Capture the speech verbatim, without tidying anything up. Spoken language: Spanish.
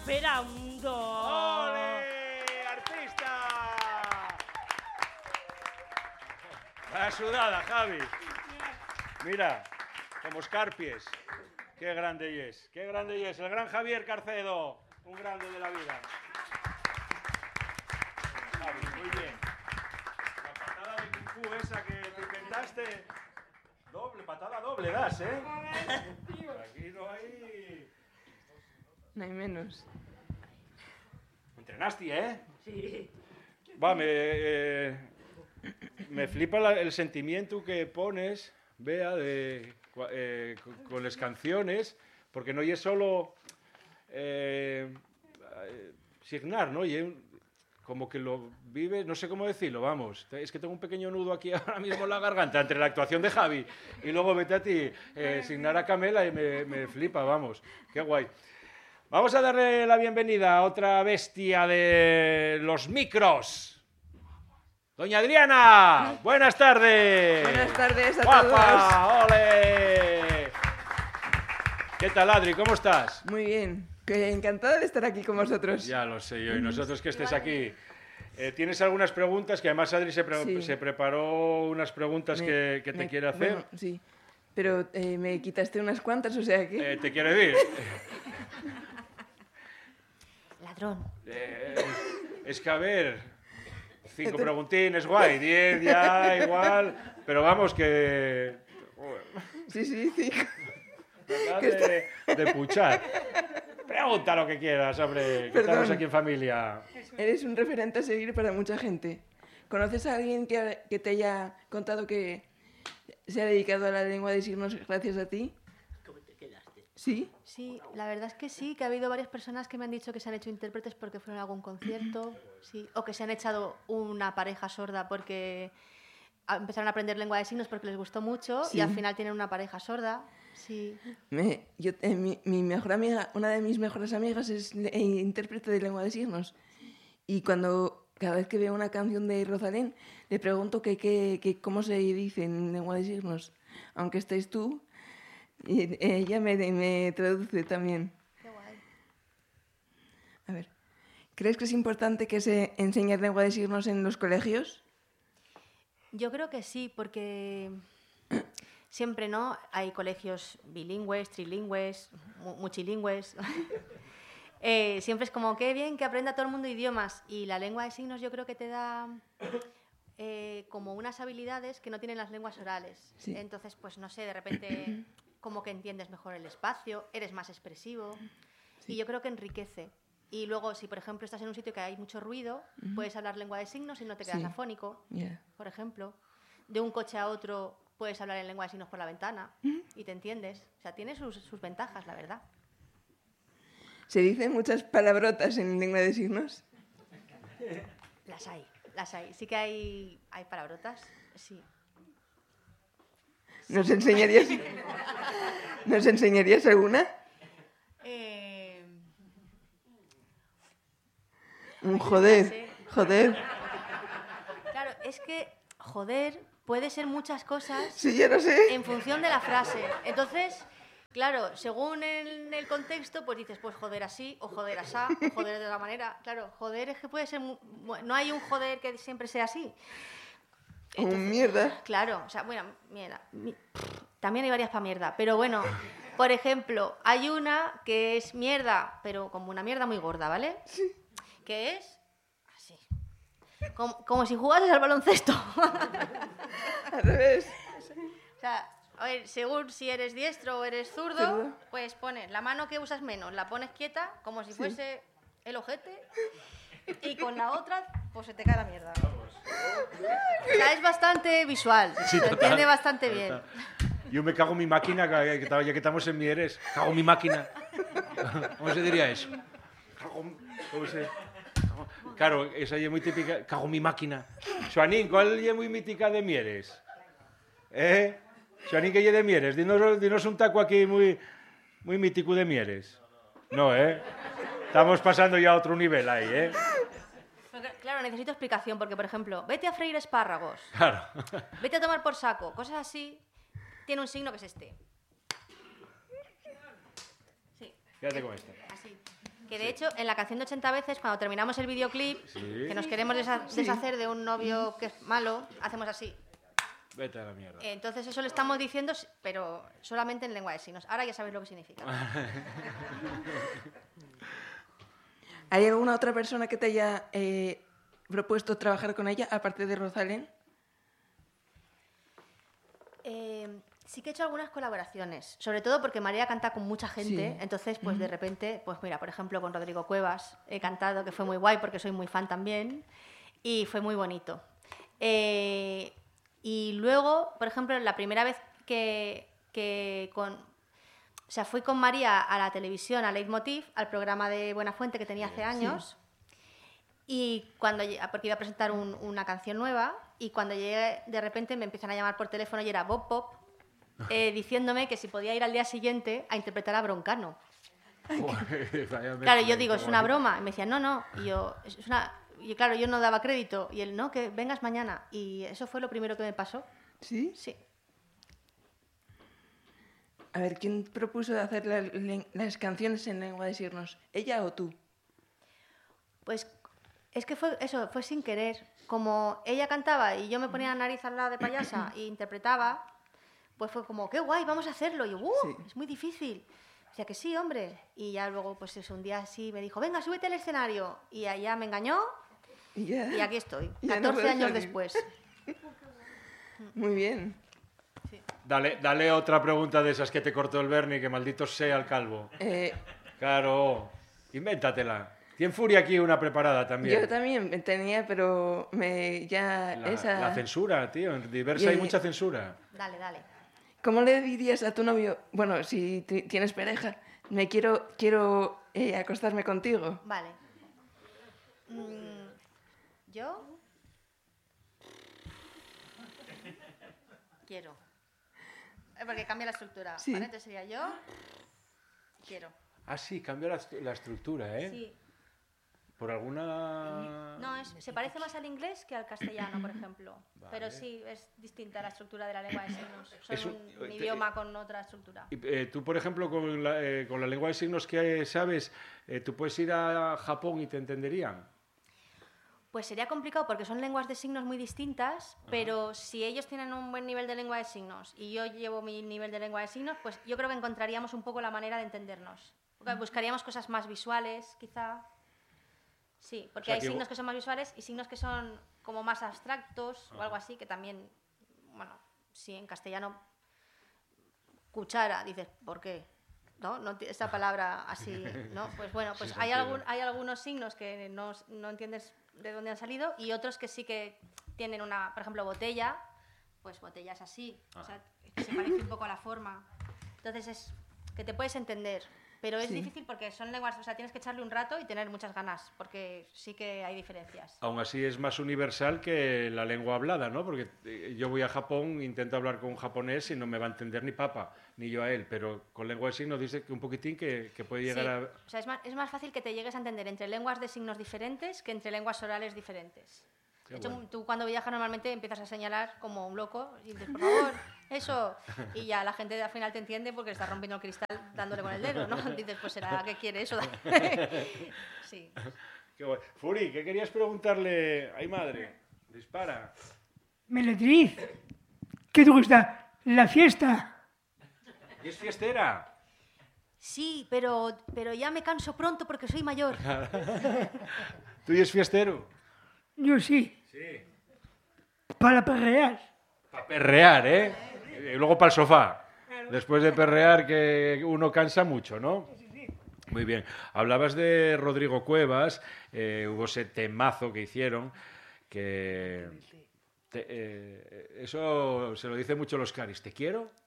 esperando. ¡Ole! ¡Artista! Vaya sudada, Javi. Mira, como escarpies. Qué grande es, qué grande es. El gran Javier Carcedo, un grande de la vida. Javi, muy bien. La patada de Kung Fu esa que te inventaste, doble, patada doble das, ¿eh? Aquí no hay... No hay menos. Entrenaste, ¿eh? Sí. Va, me, eh, me flipa la, el sentimiento que pones, Bea, de, eh, con, con las canciones, porque no es solo eh, eh, signar, ¿no? Y como que lo vives, no sé cómo decirlo, vamos. Es que tengo un pequeño nudo aquí ahora mismo en la garganta entre la actuación de Javi y luego vete a ti, eh, signar a Camela y me, me flipa, vamos. Qué guay. Vamos a darle la bienvenida a otra bestia de los micros. Doña Adriana, buenas tardes. Buenas tardes a ¡Guapa! ¡Ole! ¿Qué tal, Adri? ¿Cómo estás? Muy bien. Que encantada de estar aquí con vosotros. Ya lo sé yo, y nosotros que estés aquí. Eh, ¿Tienes algunas preguntas? Que además Adri se, pre Sí. se preparó unas preguntas Me- que, que te me- quiere hacer. Bueno, sí. Pero eh, me quitaste unas cuantas, o sea que... Eh, ¿Te quiere decir? Ladrón. Eh, es que a ver, cinco preguntines, guay, diez ya, igual, pero vamos que... Sí, sí, sí. Acabas de, de puchar. Pregunta lo que quieras, hombre, que Perdón. estamos aquí en familia. Eres un referente a seguir para mucha gente. ¿Conoces a alguien que, que te haya contado que se ha dedicado a la lengua de signos gracias a ti? ¿Cómo te quedaste? ¿Sí? Sí, la verdad es que sí, que ha habido varias personas que me han dicho que se han hecho intérpretes porque fueron a algún concierto, sí, o que se han echado una pareja sorda porque a- empezaron a aprender lengua de signos porque les gustó mucho Sí. y al final tienen una pareja sorda, sí. Me, yo, eh, mi, mi mejor amiga, una de mis mejores amigas es le- eh, intérprete de lengua de signos. Y cuando cada vez que veo una canción de Rosalén, le pregunto que, que, que cómo se dice en lengua de signos. Aunque estés tú, y ella me, me traduce también. Qué guay. A ver, ¿crees que es importante que se enseñe lengua de signos en los colegios? Yo creo que sí, porque siempre, ¿no? Hay colegios bilingües, trilingües, mu- muchilingües. Eh, siempre es como, qué bien que aprenda todo el mundo idiomas. Y la lengua de signos yo creo que te da eh, como unas habilidades que no tienen las lenguas orales. Sí. Entonces, pues no sé, de repente como que entiendes mejor el espacio, eres más expresivo. Y yo creo que enriquece. Y luego, si por ejemplo estás en un sitio que hay mucho ruido, puedes hablar lengua de signos y no te quedas Sí. afónico, Ya. por ejemplo. De un coche a otro puedes hablar en lengua de signos por la ventana y te entiendes. O sea, tiene sus, sus ventajas, la verdad. ¿Se dicen muchas palabrotas en lengua de signos? Las hay, las hay. Sí que hay, hay palabrotas, sí. ¿Nos enseñarías, ¿nos enseñarías alguna? Eh, Un joder, sé. joder. claro, es que joder puede ser muchas cosas Sí, ya lo sé. en función de la frase. Entonces, claro, según el, el contexto, pues dices, pues joder así, o joder asá, o joder de otra manera. Claro, joder es que puede ser... mu- mu- No hay un joder que siempre sea así. Un mierda. Claro, o sea, bueno, mierda. mi- También hay varias para mierda, pero bueno, por ejemplo, hay una que es mierda, pero como una mierda muy gorda, ¿vale? Sí. Que es así. Como, como si jugases al baloncesto. Al revés. O sea, a ver, según si eres diestro o eres zurdo, Zurdo. pues pones la mano que usas menos, la pones quieta, como si fuese el ojete, y con la otra, pues se te cae la mierda. O sea, es bastante visual, Sí, se total, entiende bastante bien. total. Yo me cago en mi máquina, que, que, ya que estamos en Mieres, cago en mi máquina. ¿Cómo se diría eso? Cago en- ¿Cómo se...? Claro, esa es muy típica, cago en mi máquina. Xoanín, ¿cuál es muy mítica de Mieres? ¿Eh? Xoanín, que es de Mieres? Dinos, dinos un taco aquí muy, muy mítico de Mieres. No, ¿eh? Estamos pasando ya a otro nivel ahí, ¿eh? Porque, claro, necesito explicación, porque, por ejemplo, vete a freír espárragos, Claro. vete a tomar por saco, cosas así, tiene un signo que es este. Sí, Quédate con esta. así. Que de hecho, en la canción de ochenta veces, cuando terminamos el videoclip, Sí. que nos queremos desha- deshacer de un novio que es malo, hacemos así. Vete a la mierda. Entonces eso lo estamos diciendo, pero solamente en lengua de signos. Ahora ya sabéis lo que significa. ¿Hay alguna otra persona que te haya eh, propuesto trabajar con ella, aparte de Rosalén? Eh, sí que he hecho algunas colaboraciones, sobre todo porque María canta con mucha gente, Sí. entonces pues de repente, pues mira, por ejemplo con Rodrigo Cuevas he cantado, que fue muy guay porque soy muy fan también, y fue muy bonito. Eh, y luego, por ejemplo, la primera vez que, que con... O sea, fui con María a la televisión, a Leitmotiv, al programa de Buenafuente que tenía hace años. Y cuando lle- porque iba a presentar un- una canción nueva, y cuando llegué, de repente me empiezan a llamar por teléfono y era Bob Pop, eh, diciéndome que si podía ir al día siguiente a interpretar a Broncano. Joder, vaya Claro, mezcla, yo digo, qué es una guay. broma. Y me decían, no, no. Y yo, es es una... Y claro, yo no daba crédito. Y él, no, que vengas mañana. Y eso fue lo primero que me pasó. ¿Sí? Sí. A ver, ¿quién propuso de hacer la- len- las canciones en lengua de signos? ¿Ella o tú? Pues es que fue eso, fue sin querer. Como ella cantaba y yo me ponía la nariz al lado de payasa e interpretaba, pues fue como, qué guay, vamos a hacerlo. Y yo, ¡uh! Sí. Es muy difícil. O sea que sí, hombre. Y ya luego, pues eso, un día así me dijo, venga, súbete al escenario. Y allá me engañó Y ya. y aquí estoy, Ya no catorce puedes años salir. después. Muy bien. Dale, dale otra pregunta de esas que te cortó el Bernie, que maldito sea el calvo. Eh, Claro, invéntatela. Tiene Furia aquí una preparada también. yo también tenía, pero me ya La, esa... la censura, tío. En Diversa hay Y- mucha censura. Dale, dale. ¿Cómo le dirías a tu novio? Bueno, si ti- tienes pareja, me quiero quiero eh, acostarme contigo. Vale. Mm, ¿Yo? Quiero. Eh, Porque cambia la estructura. Sí. ¿Vale? Entonces sería yo. Quiero. Ah, sí, cambia la, est- la estructura, ¿eh? Sí. Por alguna... No, es- se parece más al inglés que al castellano, por ejemplo. Pero Vale. sí, es distinta la estructura de la lengua de signos. Son Es un- un, un te- idioma con otra estructura. Y, eh, tú, por ejemplo, con la, eh, con la lengua de signos que sabes, eh, tú puedes ir a Japón y te entenderían. Pues sería complicado porque son lenguas de signos muy distintas, pero si ellos tienen un buen nivel de lengua de signos y yo llevo mi nivel de lengua de signos, pues yo creo que encontraríamos un poco la manera de entendernos. Porque buscaríamos cosas más visuales, quizá. Sí, porque sea, hay que signos vo- que son más visuales y signos que son como más abstractos o algo así, que también, bueno, si en castellano cuchara, dices, ¿por qué? ¿No? No, ti- esa palabra así, ¿no? Pues bueno, pues Sí, hay, sentido. algún, hay algunos signos que no, s- no entiendes de dónde han salido y otros que sí que tienen una, por ejemplo, botella, pues botella es así, o sea, se parece un poco a la forma. Entonces es que te puedes entender, pero es Sí. difícil porque son lenguas, o sea, tienes que echarle un rato y tener muchas ganas, porque sí que hay diferencias. Aún así es más universal que la lengua hablada, ¿no? Porque eh, yo voy a Japón, intento hablar con un japonés y no me va a entender ni papa, ni yo a él, pero con lengua de signos dice que un poquitín que, que puede llegar Sí, a... o sea, es más, es más fácil que te llegues a entender entre lenguas de signos diferentes que entre lenguas orales diferentes. Qué De hecho, bueno. tú cuando viajas normalmente empiezas a señalar como un loco y dices, por favor, eso. Y ya la gente al final te entiende porque estás rompiendo el cristal dándole con el dedo, ¿no? Dices, pues será que quiere eso. Sí. Qué guay. Furi, ¿qué querías preguntarle? ¡Ay, madre! Dispara. Meletriz, ¿qué te gusta? La fiesta. ¿Y es fiestera? Sí, pero, pero ya me canso pronto porque soy mayor. ¿Tú y es fiestero? Yo sí, Sí. para perrear. Para perrear, ¿eh? Y luego para el sofá. Después de perrear, que uno cansa mucho, ¿no? Muy bien. Hablabas de Rodrigo Cuevas, eh, hubo ese temazo que hicieron, que... te- eh, eso se lo dice mucho los caris. ¿Te quiero?